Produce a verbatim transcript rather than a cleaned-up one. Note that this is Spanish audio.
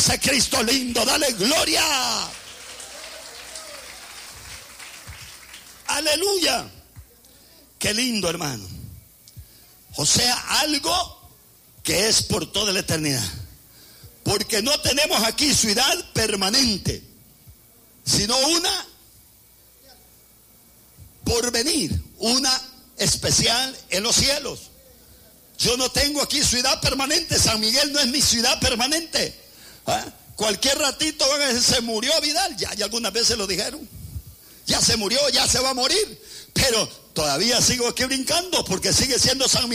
ese Cristo lindo, dale gloria. Aleluya. Qué lindo, hermano. O sea, algo que es por toda la eternidad. Porque no tenemos aquí ciudad permanente, sino una por venir, una especial en los cielos. Yo no tengo aquí ciudad permanente. San Miguel no es mi ciudad permanente. ¿Ah? Cualquier ratito van a decir, se murió Vidal. Ya, ya algunas veces lo dijeron. Ya se murió, ya se va a morir. Pero todavía sigo aquí brincando porque sigue siendo San Miguel.